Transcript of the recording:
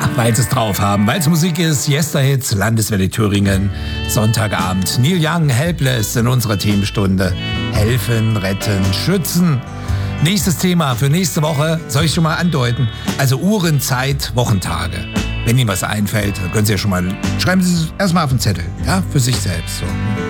Weil sie es drauf haben, weil es Musik ist, Yesterhits, Landeswelle Thüringen, Sonntagabend, Neil Young, Helpless in unserer Themenstunde. Helfen, retten, schützen. Nächstes Thema für nächste Woche, soll ich schon mal andeuten, also Uhren, Zeit, Wochentage. Wenn Ihnen was einfällt, dann können Sie ja schon mal, schreiben Sie es erstmal auf den Zettel, ja, für sich selbst. So.